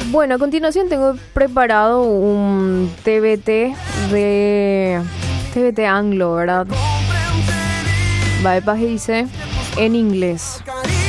Bueno, a continuación tengo preparado un TBT anglo, ¿verdad? Bypass dice en inglés.